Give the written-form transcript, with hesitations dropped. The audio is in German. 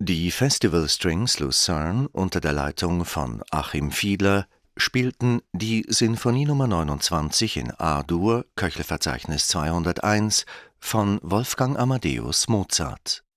Die Festival Strings Lucerne unter der Leitung von Achim Fiedler spielten die Sinfonie Nr. 29 in A-Dur, Köchelverzeichnis 201 von Wolfgang Amadeus Mozart